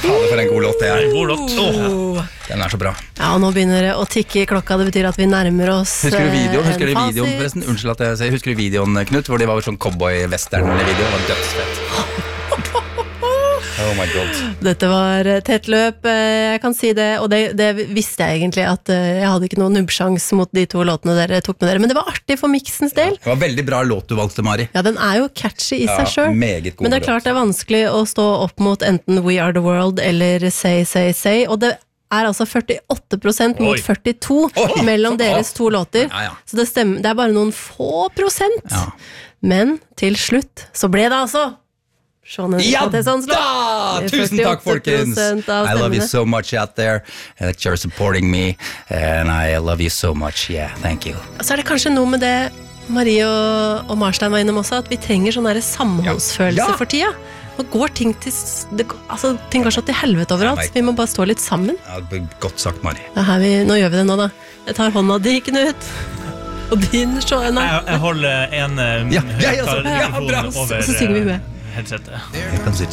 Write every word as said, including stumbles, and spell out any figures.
Fader, for en god låt det er. God låt. Oh, den er så bra. Ja, og nå begynner det å tikke i klokka. Det betyr at vi nærmer oss Husker du videoen? Husker du en videoen fasit. forresten? Unnskyld at jeg sier, husker du videoen, Knut? Hvor de var sånn cowboy-western-video. Det var dødsfett. Oh my god. Dette var tett løp, jeg kan si det, og det, det visste jeg egentlig at jeg hadde ikke noen nubbsjans mot de to låtene dere tok med dere, men det var artig for miksens del. Det var veldig bra låt du valgte, Mari. Ja, den er jo catchy i Ja, seg selv, meget god men det er klart det er vanskelig å stå opp mot enten We Are The World eller Say, Say, Say, og det er altså førtiåtte prosent mot Oi. førtito Oi. mellom deres to låter, Ja, ja. så det stemmer, det er bare noen få prosent, Ja. men til slutt så ble det altså Sean Henrik Ja Mathesons låt. da! Det er Tusen takk, folkens! førtiåtte prosent av I love you stemmene. so much out there, and that you're supporting me, and I love you so much, yeah, thank you. Så er det kanskje noe med det Marie og, og Marstein var innom også, at vi trenger sånn der samholdsfølelse Ja. Ja. for tida. Nå går ting til s- det, altså, ting går så til helvete overalt. Jeg vet. Vi må bare stå litt sammen. Ja, godt sagt, Mari. Det er her vi, nå gjør vi det nå, da. Jeg tar hånda di, Knut. Og din, Sean. Jeg, jeg holder en eh, Ja, jeg også. Ja, høyttalermikrofon bra. over Så synger vi med. eh, headsetet. Here comes it.